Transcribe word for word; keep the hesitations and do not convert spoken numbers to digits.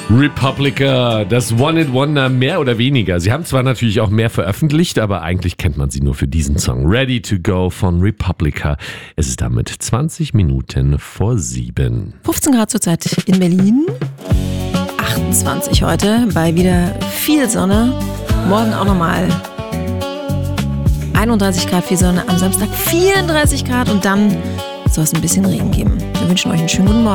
Republica, das One-Hit-Wonder mehr oder weniger. Sie haben zwar natürlich auch mehr veröffentlicht, aber eigentlich kennt man sie nur für diesen Song. Ready to Go von Republica. Es ist damit zwanzig Minuten vor sieben. fünfzehn Grad zurzeit in Berlin. achtundzwanzig heute bei wieder viel Sonne. Morgen auch nochmal einunddreißig Grad viel Sonne. Am Samstag vierunddreißig Grad und dann soll es ein bisschen Regen geben. Wir wünschen euch einen schönen guten Morgen.